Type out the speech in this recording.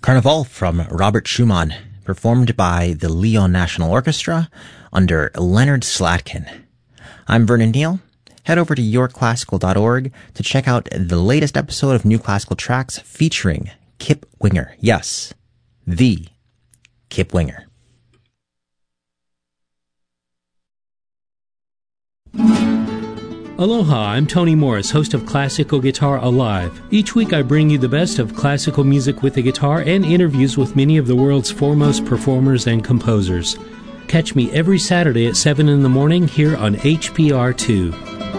Carnival from Robert Schumann, performed by the Lyon National Orchestra under Leonard Slatkin. I'm Vernon Neal. Head over to yourclassical.org to check out the latest episode of New Classical Tracks featuring Kip Winger. Yes, the Kip Winger. Aloha, I'm Tony Morris, host of Classical Guitar Alive. Each week I bring you the best of classical music with the guitar and interviews with many of the world's foremost performers and composers. Catch me every Saturday at 7 in the morning here on HPR2.